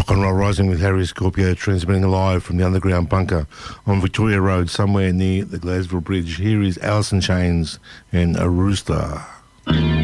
Rock and Roll Rising with Harry Scorpio, transmitting live from the underground bunker on Victoria Road, somewhere near the Gladesville Bridge. Here is Alice in Chains and A Rooster.